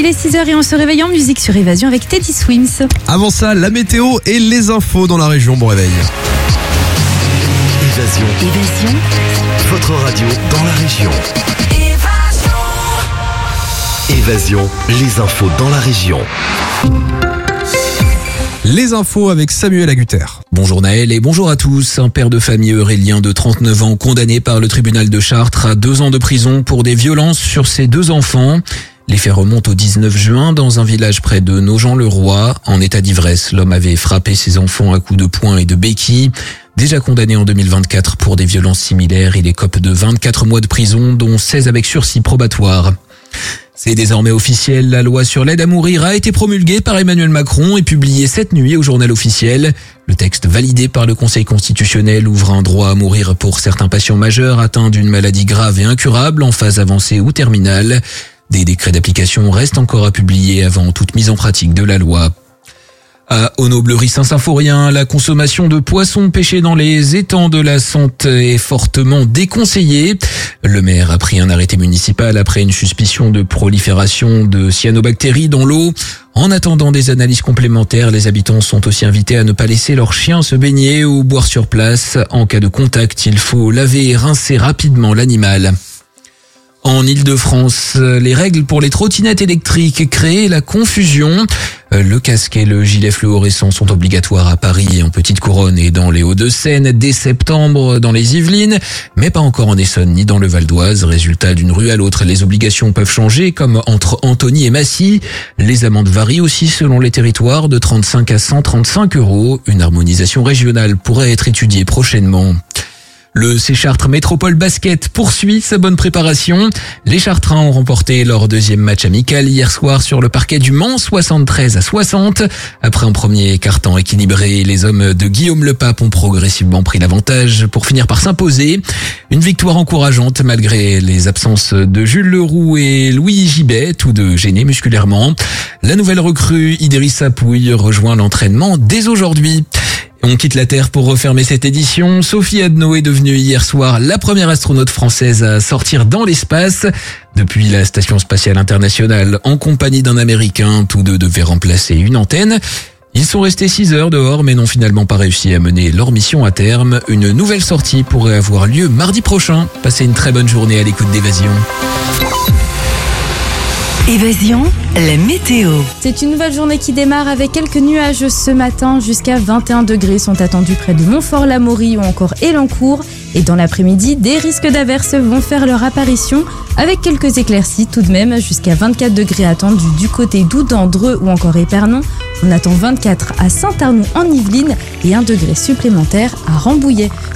Il est 6h et on se réveille en musique sur Évasion avec Teddy Swims. Avant ça, la météo et les infos dans la région. Bon réveil. Évasion. Votre radio dans la région. Évasion, les infos dans la région. Les infos avec Samuel Agutter. Bonjour Naël et bonjour à tous. Un père de famille eurélien de 39 ans condamné par le tribunal de Chartres à 2 ans de prison pour des violences sur ses 2 enfants. Les faits remontent au 19 juin dans un village près de Nogent-le-Roi. En état d'ivresse, l'homme avait frappé ses enfants à coups de poing et de béquilles. Déjà condamné en 2024 pour des violences similaires, il écope de 24 mois de prison, dont 16 avec sursis probatoire. C'est désormais officiel, la loi sur l'aide à mourir a été promulguée par Emmanuel Macron et publiée cette nuit au journal officiel. Le texte validé par le Conseil constitutionnel ouvre un droit à mourir pour certains patients majeurs atteints d'une maladie grave et incurable en phase avancée ou terminale. Des décrets d'application restent encore à publier avant toute mise en pratique de la loi. À Honneau-Bleury-Saint-Symphorien, la consommation de poissons pêchés dans les étangs de la Sente est fortement déconseillée. Le maire a pris un arrêté municipal après une suspicion de prolifération de cyanobactéries dans l'eau. En attendant des analyses complémentaires, les habitants sont aussi invités à ne pas laisser leurs chiens se baigner ou boire sur place. En cas de contact, il faut laver et rincer rapidement l'animal. En Île-de-France, les règles pour les trottinettes électriques créent la confusion. Le casque et le gilet fluorescent sont obligatoires à Paris et en Petite Couronne et dans les Hauts-de-Seine dès septembre dans les Yvelines, mais pas encore en Essonne ni dans le Val d'Oise. Résultat, d'une rue à l'autre, les obligations peuvent changer, comme entre Antony et Massy. Les amendes varient aussi selon les territoires de 35 à 135 €. Une harmonisation régionale pourrait être étudiée prochainement. Le C Chartres Métropole Basket poursuit sa bonne préparation. Les Chartrains ont remporté leur 2e match amical hier soir sur le parquet du Mans, 73 à 60. Après un premier quart-temps équilibré, les hommes de Guillaume Lepape ont progressivement pris l'avantage pour finir par s'imposer. Une victoire encourageante malgré les absences de Jules Leroux et Louis Gibet, tous deux gênés musculairement. La nouvelle recrue Idrissa Pouille rejoint l'entraînement dès aujourd'hui. On quitte la Terre pour refermer cette édition. Sophie Adno est devenue hier soir la première astronaute française à sortir dans l'espace. Depuis la Station Spatiale Internationale, en compagnie d'un Américain, tous deux devaient remplacer une antenne. Ils sont restés 6 heures dehors, mais n'ont finalement pas réussi à mener leur mission à terme. Une nouvelle sortie pourrait avoir lieu mardi prochain. Passez une très bonne journée à l'écoute d'Évasion. Évasion, la météo. C'est une nouvelle journée qui démarre avec quelques nuages ce matin. Jusqu'à 21 degrés sont attendus près de Montfort-l'Amaury ou encore Elancourt. Et dans l'après-midi, des risques d'averses vont faire leur apparition avec quelques éclaircies tout de même. Jusqu'à 24 degrés attendus du côté d'Oudan, Dreux ou encore Épernon. On attend 24 à Saint-Arnoux en Yvelines et 1 degré supplémentaire à Rambouillet.